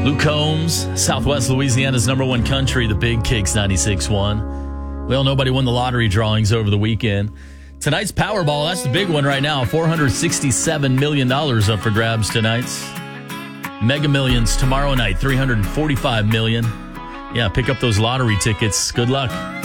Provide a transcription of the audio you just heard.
Luke Combs, Southwest Louisiana's number one country, the Big Kicks 96.1. Well, nobody won the lottery drawings over the weekend. Tonight's Powerball, that's the big one right now. $467 million up for grabs tonight. Mega Millions tomorrow night, $345 million. Yeah, pick up those lottery tickets. Good luck.